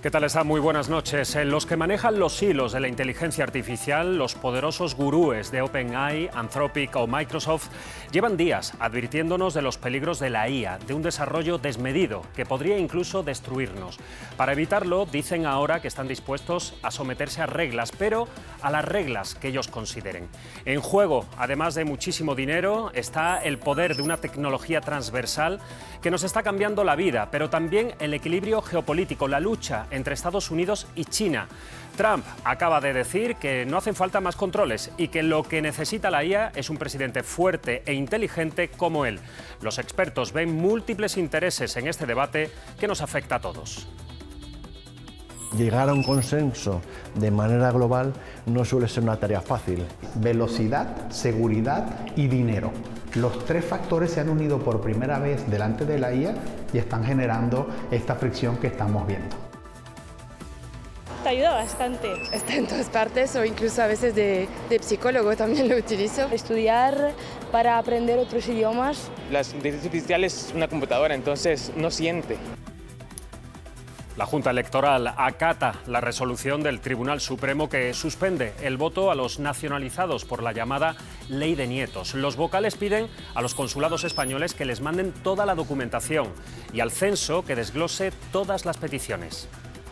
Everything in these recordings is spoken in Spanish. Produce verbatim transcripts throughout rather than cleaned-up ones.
¿Qué tal está? Muy buenas noches. Los que manejan los hilos de la inteligencia artificial, los poderosos gurúes de OpenAI, Anthropic o Microsoft, llevan días advirtiéndonos de los peligros de la I A, de un desarrollo desmedido que podría incluso destruirnos. Para evitarlo, dicen ahora que están dispuestos a someterse a reglas, pero a las reglas que ellos consideren. En juego, además de muchísimo dinero, está el poder de una tecnología transversal que nos está cambiando la vida, pero también el equilibrio geopolítico, la lucha entre Estados Unidos y China. Trump acaba de decir que no hacen falta más controles y que lo que necesita la I A es un presidente fuerte e inteligente como él. Los expertos ven múltiples intereses en este debate que nos afecta a todos. Llegar a un consenso de manera global no suele ser una tarea fácil. Velocidad, seguridad y dinero. Los tres factores se han unido por primera vez delante de la I A y están generando esta fricción que estamos viendo. Te ayuda bastante. Está en todas partes o incluso a veces de, de psicólogo también lo utilizo. Estudiar para aprender otros idiomas. La inteligencia artificial es una computadora, entonces no siente. La Junta Electoral acata la resolución del Tribunal Supremo que suspende el voto a los nacionalizados por la llamada Ley de Nietos. Los vocales piden a los consulados españoles que les manden toda la documentación y al censo que desglose todas las peticiones.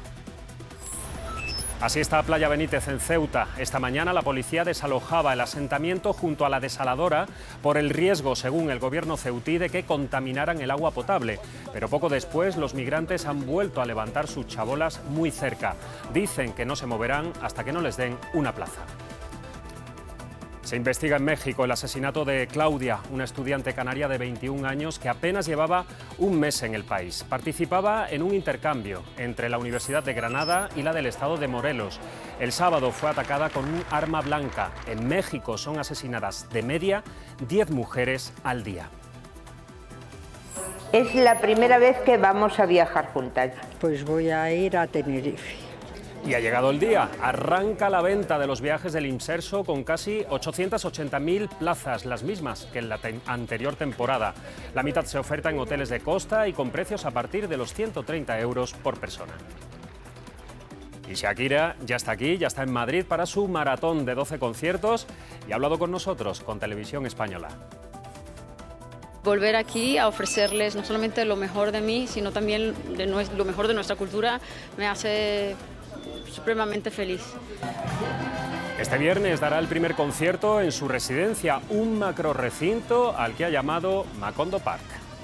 Así está Playa Benítez en Ceuta. Esta mañana la policía desalojaba el asentamiento junto a la desaladora por el riesgo, según el gobierno ceutí, de que contaminaran el agua potable. Pero poco después los migrantes han vuelto a levantar sus chabolas muy cerca. Dicen que no se moverán hasta que no les den una plaza. Se investiga en México el asesinato de Claudia, una estudiante canaria de veintiún años que apenas llevaba un mes en el país. Participaba en un intercambio entre la Universidad de Granada y la del estado de Morelos. El sábado fue atacada con un arma blanca. En México son asesinadas de media diez mujeres al día. Es la primera vez que vamos a viajar juntas. Pues voy a ir a Tenerife. Y ha llegado el día. Arranca la venta de los viajes del Imserso con casi ochocientas ochenta mil plazas, las mismas que en la te- anterior temporada. La mitad se oferta en hoteles de costa y con precios a partir de los ciento treinta euros por persona. Y Shakira ya está aquí, ya está en Madrid para su maratón de doce conciertos y ha hablado con nosotros, con Televisión Española. Volver aquí a ofrecerles no solamente lo mejor de mí, sino también de nues- lo mejor de nuestra cultura me hace supremamente feliz. Este viernes dará el primer concierto en su residencia, un macro recinto al que ha llamado Macondo Park.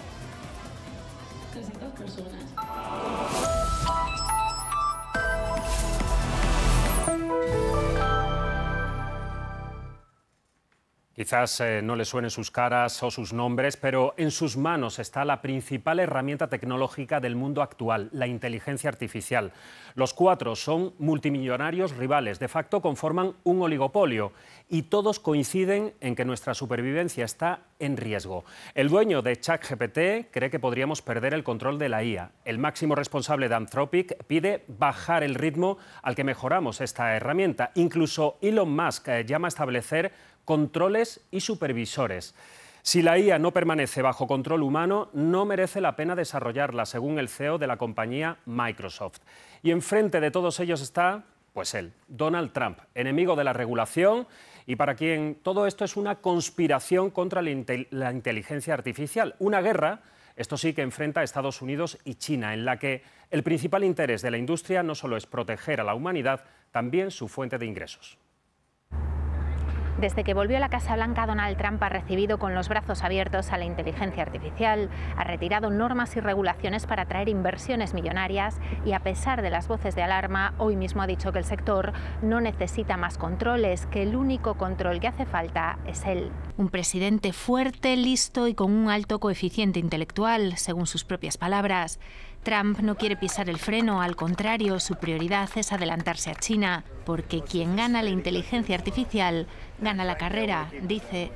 Quizás eh, no les suenen sus caras o sus nombres, pero en sus manos está la principal herramienta tecnológica del mundo actual, la inteligencia artificial. Los cuatro son multimillonarios rivales, de facto conforman un oligopolio y todos coinciden en que nuestra supervivencia está en riesgo. El dueño de ChatGPT cree que podríamos perder el control de la I A. El máximo responsable de Anthropic pide bajar el ritmo al que mejoramos esta herramienta. Incluso Elon Musk eh, llama a establecer controles y supervisores. Si la I A no permanece bajo control humano, no merece la pena desarrollarla, según el C E O de la compañía Microsoft. Y enfrente de todos ellos está, pues él, Donald Trump, enemigo de la regulación y para quien todo esto es una conspiración contra la, inte- la inteligencia artificial, una guerra, esto sí, que enfrenta a Estados Unidos y China, en la que el principal interés de la industria no solo es proteger a la humanidad, también su fuente de ingresos. Desde que volvió a la Casa Blanca, Donald Trump ha recibido con los brazos abiertos a la inteligencia artificial, ha retirado normas y regulaciones para atraer inversiones millonarias y, a pesar de las voces de alarma, hoy mismo ha dicho que el sector no necesita más controles, que el único control que hace falta es él. Un presidente fuerte, listo y con un alto coeficiente intelectual, según sus propias palabras. Trump no quiere pisar el freno, al contrario, su prioridad es adelantarse a China, porque quien gana la inteligencia artificial gana la carrera, dice.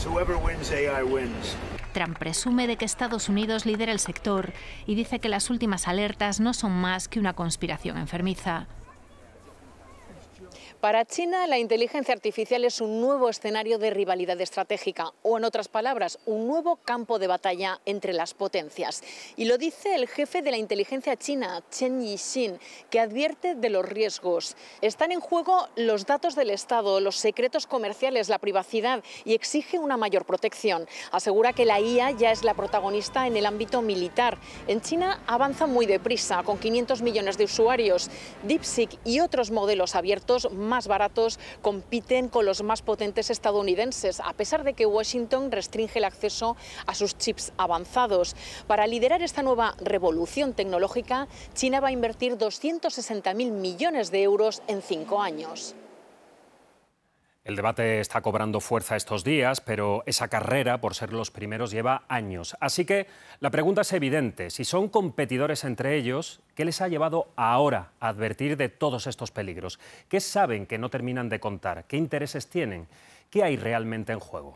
Trump presume de que Estados Unidos lidera el sector y dice que las últimas alertas no son más que una conspiración enfermiza. Para China, la inteligencia artificial es un nuevo escenario de rivalidad estratégica, o en otras palabras, un nuevo campo de batalla entre las potencias. Y lo dice el jefe de la inteligencia china, Chen Yixin, que advierte de los riesgos. Están en juego los datos del Estado, los secretos comerciales, la privacidad, y exige una mayor protección. Asegura que la I A ya es la protagonista en el ámbito militar. En China avanza muy deprisa, con quinientos millones de usuarios. DeepSeek y otros modelos abiertos más baratos compiten con los más potentes estadounidenses, a pesar de que Washington restringe el acceso a sus chips avanzados. Para liderar esta nueva revolución tecnológica, China va a invertir doscientos sesenta mil millones de euros en cinco años. El debate está cobrando fuerza estos días, pero esa carrera por ser los primeros lleva años. Así que la pregunta es evidente. Si son competidores entre ellos, ¿qué les ha llevado ahora a advertir de todos estos peligros? ¿Qué saben que no terminan de contar? ¿Qué intereses tienen? ¿Qué hay realmente en juego?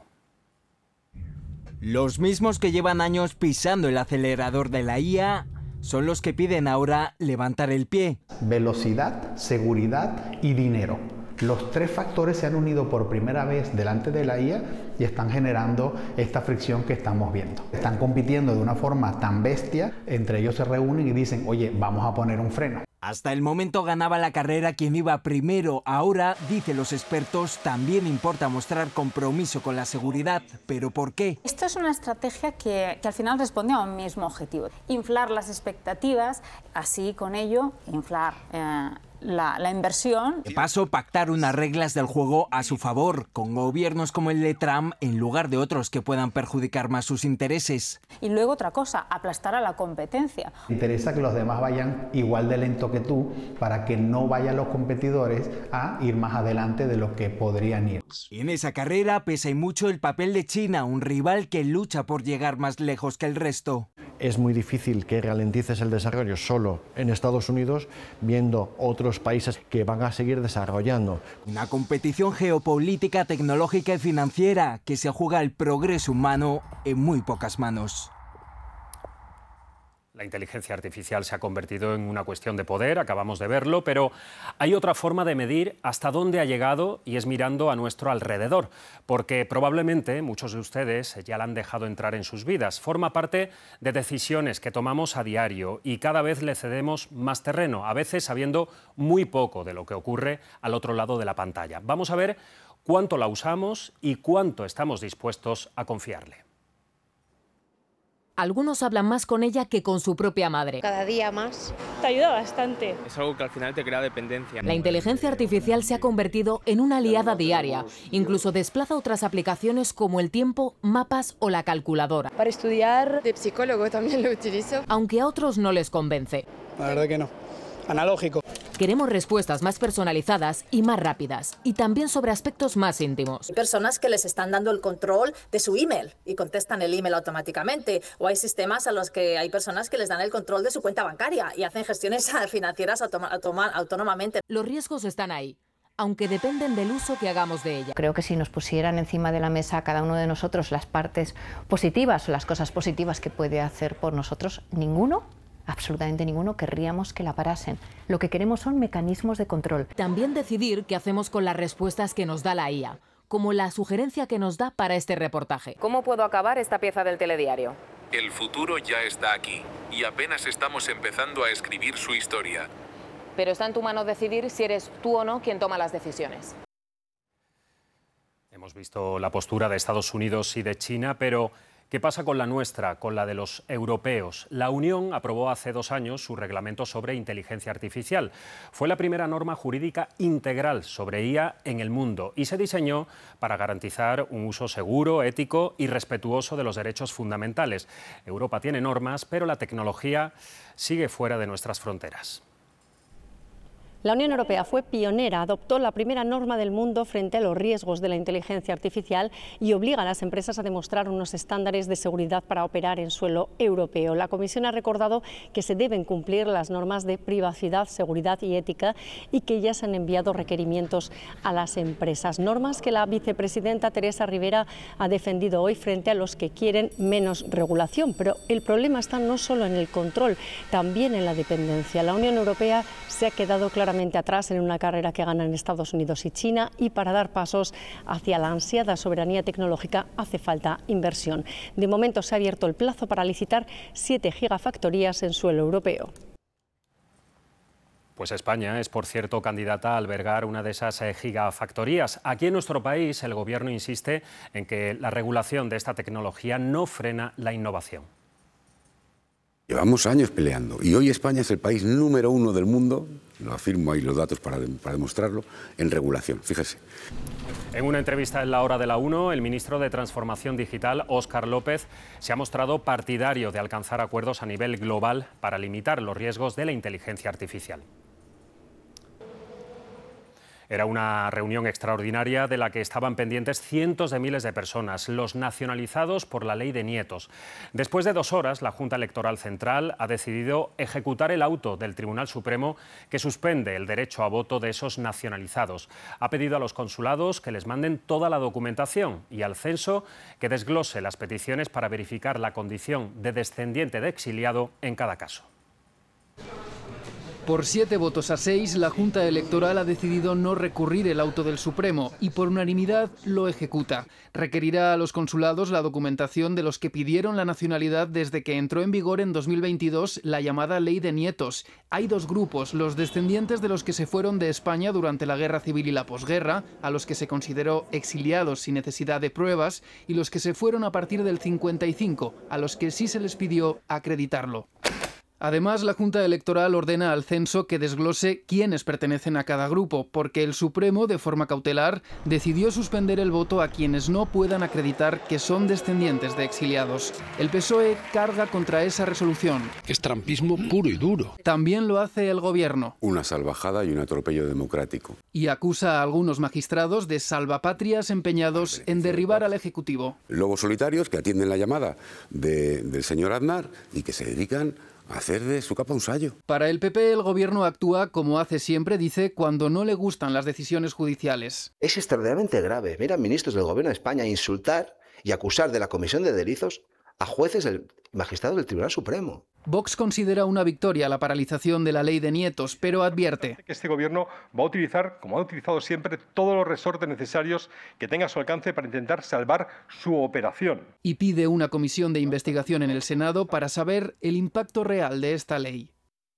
Los mismos que llevan años pisando el acelerador de la I A son los que piden ahora levantar el pie. Velocidad, seguridad y dinero. Los tres factores se han unido por primera vez delante de la I A y están generando esta fricción que estamos viendo. Están compitiendo de una forma tan bestia, entre ellos se reúnen y dicen, oye, vamos a poner un freno. Hasta el momento ganaba la carrera quien iba primero. Ahora, dicen los expertos, también importa mostrar compromiso con la seguridad. ¿Pero por qué? Esto es una estrategia que, que al final responde a un mismo objetivo. Inflar las expectativas, así con ello inflar eh, La, la inversión. De paso, pactar unas reglas del juego a su favor, con gobiernos como el de Trump en lugar de otros que puedan perjudicar más sus intereses. Y luego otra cosa, aplastar a la competencia. Me interesa que los demás vayan igual de lento que tú para que no vayan los competidores a ir más adelante de lo que podrían ir. Y en esa carrera pesa y mucho el papel de China, un rival que lucha por llegar más lejos que el resto. Es muy difícil que ralentices el desarrollo solo en Estados Unidos, viendo otros países que van a seguir desarrollando. Una competición geopolítica, tecnológica y financiera que se juega el progreso humano en muy pocas manos. La inteligencia artificial se ha convertido en una cuestión de poder, acabamos de verlo, pero hay otra forma de medir hasta dónde ha llegado y es mirando a nuestro alrededor, porque probablemente muchos de ustedes ya la han dejado entrar en sus vidas. Forma parte de decisiones que tomamos a diario y cada vez le cedemos más terreno, a veces sabiendo muy poco de lo que ocurre al otro lado de la pantalla. Vamos a ver cuánto la usamos y cuánto estamos dispuestos a confiarle. Algunos hablan más con ella que con su propia madre. Cada día más. Te ayuda bastante. Es algo que al final te crea dependencia. La inteligencia artificial se ha convertido en una aliada diaria. Incluso desplaza otras aplicaciones como el tiempo, mapas o la calculadora. Para estudiar, de psicólogo también lo utilizo. Aunque a otros no les convence. La verdad que no. Analógico. Queremos respuestas más personalizadas y más rápidas, y también sobre aspectos más íntimos. Hay personas que les están dando el control de su email y contestan el email automáticamente, o hay sistemas a los que hay personas que les dan el control de su cuenta bancaria y hacen gestiones financieras autónomamente. Los riesgos están ahí, aunque dependen del uso que hagamos de ella. Creo que si nos pusieran encima de la mesa a cada uno de nosotros las partes positivas o las cosas positivas que puede hacer por nosotros, ninguno absolutamente ninguno querríamos que la parasen. Lo que queremos son mecanismos de control. También decidir qué hacemos con las respuestas que nos da la I A, como la sugerencia que nos da para este reportaje. ¿Cómo puedo acabar esta pieza del telediario? El futuro ya está aquí y apenas estamos empezando a escribir su historia. Pero está en tu mano decidir si eres tú o no quien toma las decisiones. Hemos visto la postura de Estados Unidos y de China, pero ¿qué pasa con la nuestra, con la de los europeos? La Unión aprobó hace dos años su reglamento sobre inteligencia artificial. Fue la primera norma jurídica integral sobre I A en el mundo y se diseñó para garantizar un uso seguro, ético y respetuoso de los derechos fundamentales. Europa tiene normas, pero la tecnología sigue fuera de nuestras fronteras. La Unión Europea fue pionera, adoptó la primera norma del mundo frente a los riesgos de la inteligencia artificial y obliga a las empresas a demostrar unos estándares de seguridad para operar en suelo europeo. La Comisión ha recordado que se deben cumplir las normas de privacidad, seguridad y ética y que ya se han enviado requerimientos a las empresas. Normas que la vicepresidenta Teresa Rivera ha defendido hoy frente a los que quieren menos regulación. Pero el problema está no solo en el control, también en la dependencia. La Unión Europea se ha quedado claramente claramente atrás en una carrera que ganan Estados Unidos y China, y para dar pasos hacia la ansiada soberanía tecnológica hace falta inversión. De momento se ha abierto el plazo para licitar siete gigafactorías en suelo europeo. Pues España es, por cierto, candidata a albergar una de esas eh, gigafactorías. Aquí en nuestro país el Gobierno insiste en que la regulación de esta tecnología no frena la innovación. Llevamos años peleando y hoy España es el país número uno del mundo, lo afirmo ahí los datos para, para demostrarlo, en regulación, fíjese. En una entrevista en La Hora de la Uno, el ministro de Transformación Digital, Óscar López, se ha mostrado partidario de alcanzar acuerdos a nivel global para limitar los riesgos de la inteligencia artificial. Era una reunión extraordinaria de la que estaban pendientes cientos de miles de personas, los nacionalizados por la ley de nietos. Después de dos horas, la Junta Electoral Central ha decidido ejecutar el auto del Tribunal Supremo que suspende el derecho a voto de esos nacionalizados. Ha pedido a los consulados que les manden toda la documentación y al censo que desglose las peticiones para verificar la condición de descendiente de exiliado en cada caso. Por siete votos a seis, la Junta Electoral ha decidido no recurrir el auto del Supremo y por unanimidad lo ejecuta. Requerirá a los consulados la documentación de los que pidieron la nacionalidad desde que entró en vigor en dos mil veintidós la llamada Ley de Nietos. Hay dos grupos, los descendientes de los que se fueron de España durante la Guerra Civil y la posguerra, a los que se consideró exiliados sin necesidad de pruebas, y los que se fueron a partir del cincuenta y cinco, a los que sí se les pidió acreditarlo. Además, la Junta Electoral ordena al censo que desglose quiénes pertenecen a cada grupo, porque el Supremo, de forma cautelar, decidió suspender el voto a quienes no puedan acreditar que son descendientes de exiliados. El P S O E carga contra esa resolución. Es trampismo puro y duro. También lo hace el Gobierno. Una salvajada y un atropello democrático. Y acusa a algunos magistrados de salvapatrias empeñados en derribar al Ejecutivo. Lobos solitarios que atienden la llamada de, del señor Aznar y que se dedican hacer de su capa un sayo. Para el P P, el Gobierno actúa como hace siempre, dice, cuando no le gustan las decisiones judiciales. Es extraordinariamente grave ver a ministros del Gobierno de España insultar y acusar de la comisión de delitos a jueces del magistrados del Tribunal Supremo. Vox considera una victoria la paralización de la ley de nietos, pero advierte que este gobierno va a utilizar, como ha utilizado siempre, todos los resortes necesarios que tenga a su alcance para intentar salvar su operación. Y pide una comisión de investigación en el Senado para saber el impacto real de esta ley.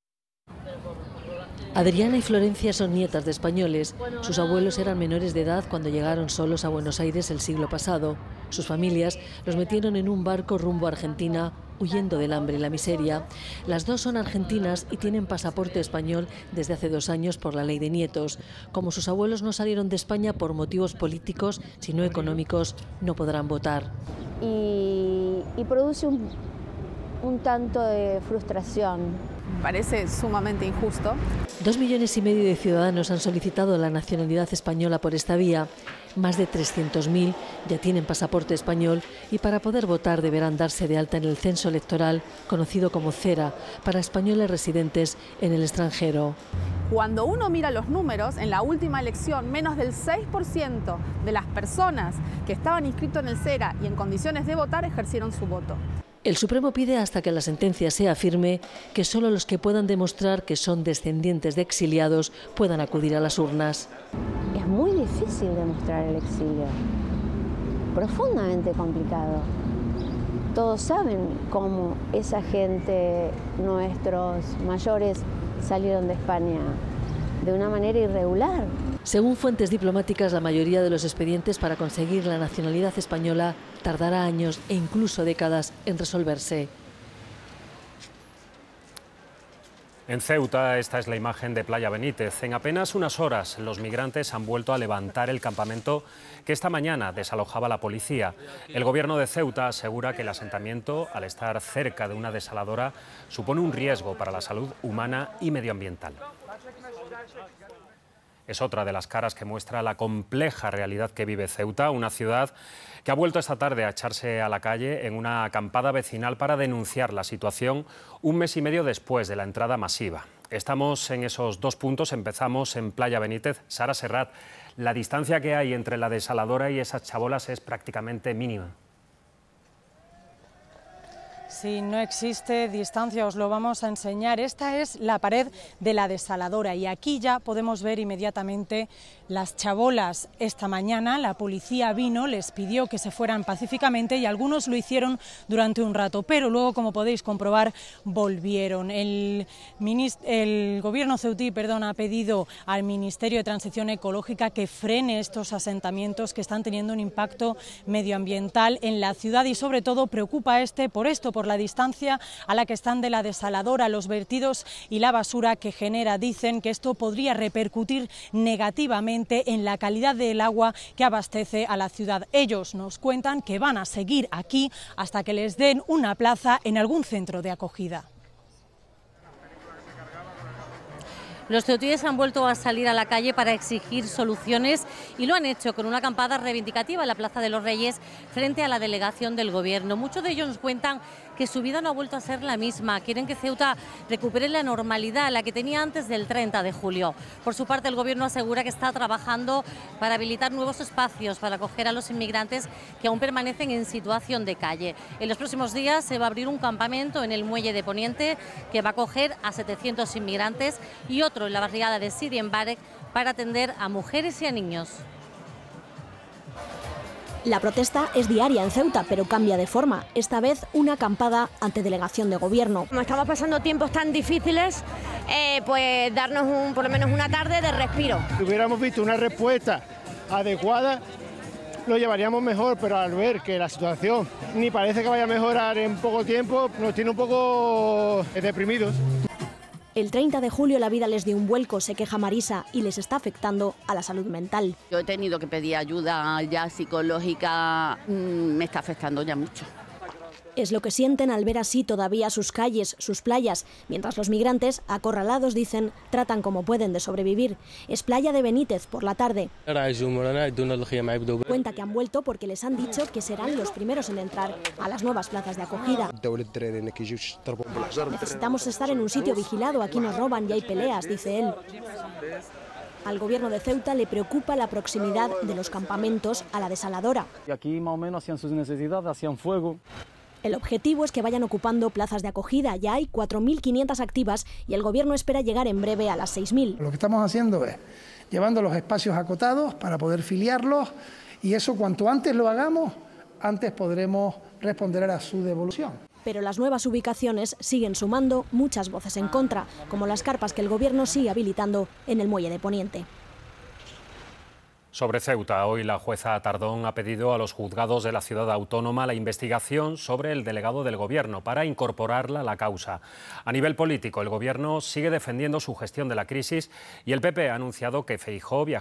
Adriana y Florencia son nietas de españoles. Sus abuelos eran menores de edad cuando llegaron solos a Buenos Aires el siglo pasado. Sus familias los metieron en un barco rumbo a Argentina, huyendo del hambre y la miseria. Las dos son argentinas y tienen pasaporte español desde hace dos años por la ley de nietos. Como sus abuelos no salieron de España por motivos políticos, sino económicos, no podrán votar. Y, y produce un, un tanto de frustración. Parece sumamente injusto. Dos millones y medio de ciudadanos han solicitado la nacionalidad española por esta vía. Más de trescientos mil ya tienen pasaporte español y para poder votar deberán darse de alta en el censo electoral, conocido como CERA, para españoles residentes en el extranjero. Cuando uno mira los números, en la última elección, menos del seis por ciento de las personas que estaban inscritas en el CERA y en condiciones de votar ejercieron su voto. El Supremo pide, hasta que la sentencia sea firme, que solo los que puedan demostrar que son descendientes de exiliados puedan acudir a las urnas. Es muy difícil demostrar el exilio, profundamente complicado. Todos saben cómo esa gente, nuestros mayores, salieron de España de una manera irregular. Según fuentes diplomáticas, la mayoría de los expedientes para conseguir la nacionalidad española tardará años e incluso décadas en resolverse. En Ceuta, esta es la imagen de Playa Benítez. En apenas unas horas, los migrantes han vuelto a levantar el campamento que esta mañana desalojaba la policía. El gobierno de Ceuta asegura que el asentamiento, al estar cerca de una desaladora, supone un riesgo para la salud humana y medioambiental. Es otra de las caras que muestra la compleja realidad que vive Ceuta, una ciudad que ha vuelto esta tarde a echarse a la calle en una acampada vecinal para denunciar la situación un mes y medio después de la entrada masiva. Estamos en esos dos puntos, empezamos en Playa Benítez. Sara Serrat, la distancia que hay entre la desaladora y esas chabolas es prácticamente mínima. Sí, no existe distancia, os lo vamos a enseñar. Esta es la pared de la desaladora y aquí ya podemos ver inmediatamente las chabolas. Esta mañana la policía vino, les pidió que se fueran pacíficamente y algunos lo hicieron durante un rato, pero luego, como podéis comprobar, volvieron. El, el gobierno ceutí perdón, ha pedido al Ministerio de Transición Ecológica que frene estos asentamientos que están teniendo un impacto medioambiental en la ciudad y sobre todo preocupa este por esto, por la distancia a la que están de la desaladora, los vertidos y la basura que genera. Dicen que esto podría repercutir negativamente en la calidad del agua que abastece a la ciudad. Ellos nos cuentan que van a seguir aquí hasta que les den una plaza en algún centro de acogida. Los ceutíes han vuelto a salir a la calle para exigir soluciones y lo han hecho con una acampada reivindicativa en la Plaza de los Reyes frente a la delegación del Gobierno. Muchos de ellos nos cuentan que su vida no ha vuelto a ser la misma. Quieren que Ceuta recupere la normalidad, la que tenía antes del treinta de julio. Por su parte, el Gobierno asegura que está trabajando para habilitar nuevos espacios para acoger a los inmigrantes que aún permanecen en situación de calle. En los próximos días se va a abrir un campamento en el muelle de Poniente que va a acoger a setecientos inmigrantes y otro en la barriada de Sidi Mbarek para atender a mujeres y a niños. La protesta es diaria en Ceuta, pero cambia de forma. Esta vez una acampada ante delegación de gobierno. Como estamos pasando tiempos tan difíciles, eh, pues darnos un, por lo menos una tarde de respiro. Si hubiéramos visto una respuesta adecuada, lo llevaríamos mejor, pero al ver que la situación ni parece que vaya a mejorar en poco tiempo, nos tiene un poco deprimidos. El treinta de julio la vida les dio un vuelco, se queja Marisa, y les está afectando a la salud mental. Yo he tenido que pedir ayuda ya psicológica, me está afectando ya mucho. Es lo que sienten al ver así todavía sus calles, sus playas, mientras los migrantes, acorralados, dicen, tratan como pueden de sobrevivir. Es Playa de Benítez por la tarde. Cuenta que han vuelto porque les han dicho que serán los primeros en entrar a las nuevas plazas de acogida. Necesitamos estar en un sitio vigilado, aquí nos roban y hay peleas, dice él. Al gobierno de Ceuta le preocupa la proximidad de los campamentos a la desaladora. Y aquí más o menos hacían sus necesidades, hacían fuego. El objetivo es que vayan ocupando plazas de acogida. Ya hay cuatro mil quinientas activas y el gobierno espera llegar en breve a las seis mil. Lo que estamos haciendo es llevando los espacios acotados para poder filiarlos y eso cuanto antes lo hagamos, antes podremos responder a su devolución. Pero las nuevas ubicaciones siguen sumando muchas voces en contra, como las carpas que el gobierno sigue habilitando en el muelle de Poniente. Sobre Ceuta, hoy la jueza Tardón ha pedido a los juzgados de la ciudad autónoma la investigación sobre el delegado del Gobierno para incorporarla a la causa. A nivel político, el Gobierno sigue defendiendo su gestión de la crisis y el P P ha anunciado que Feijóo viajará